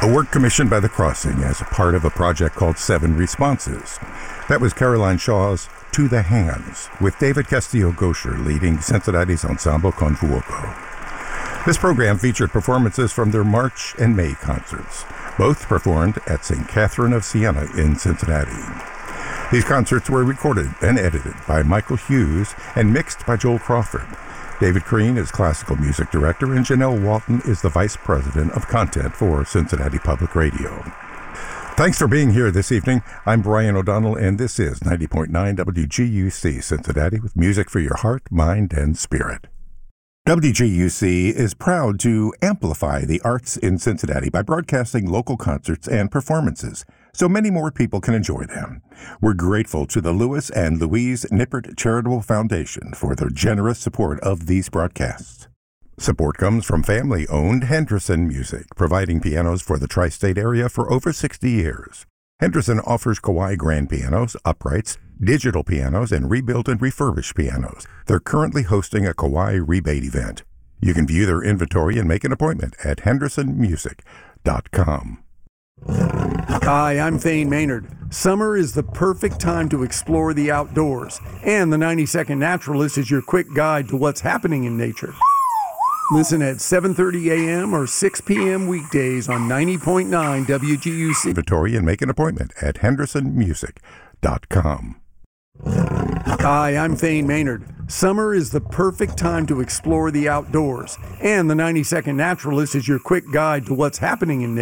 A work commissioned by The Crossing as a part of a project called Seven Responses. That was Caroline Shaw's To the Hands, with David Castillo-Gosher leading Cincinnati's Ensemble Con Fuoco. This program featured performances from their March and May concerts, both performed at St. Catherine of Siena in Cincinnati. These concerts were recorded and edited by Michael Hughes and mixed by Joel Crawford. David Crean is classical music director, and Janelle Walton is the vice president of content for Cincinnati Public Radio. Thanks for being here this evening. I'm Brian O'Donnell, and this is 90.9 WGUC Cincinnati with music for your heart, mind, and spirit. WGUC is proud to amplify the arts in Cincinnati by broadcasting local concerts and performances so many more people can enjoy them. We're grateful to the Louis and Louise Nippert Charitable Foundation for their generous support of these broadcasts. Support comes from family-owned Henderson Music, providing pianos for the tri-state area for over 60 years. Henderson offers Kawai grand pianos, uprights, digital pianos, and rebuilt and refurbished pianos. They're currently hosting a Kawai rebate event. You can view their inventory and make an appointment at hendersonmusic.com. Hi, I'm Thane Maynard. Summer is the perfect time to explore the outdoors, and the 90-Second Naturalist is your quick guide to what's happening in nature. Listen at 7:30 a.m. or 6 p.m. weekdays on 90.9 WGUC. Inventory and make an appointment at hendersonmusic.com. Hi, I'm Thane Maynard. Summer is the perfect time to explore the outdoors, and the 90-Second Naturalist is your quick guide to what's happening in nature.